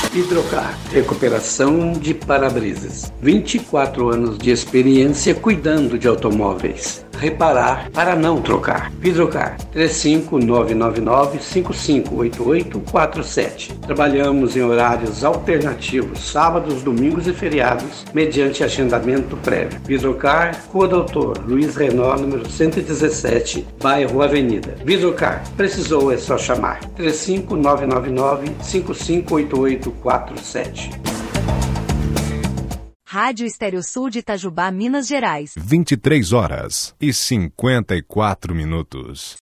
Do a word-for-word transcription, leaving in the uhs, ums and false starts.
Hidrocar, recuperação de para-brisas. vinte e quatro anos de experiência cuidando de automóveis. Reparar para não trocar. Hidrocar, três cinco nove nove nove, cinco cinco oito oito quatro sete. Trabalhamos em horários alternativos, sábados, domingos e feriados, mediante agendamento prévio. Hidrocar, Rua Doutor Luiz Renault, número cento e dezessete, bairro Avenida. Hidrocar, precisou é só chamar. três cinco nove nove nove, cinco cinco oito oito quatro sete. Rádio Estéreo-Sul de Itajubá, Minas Gerais. vinte e três horas e cinquenta e quatro minutos.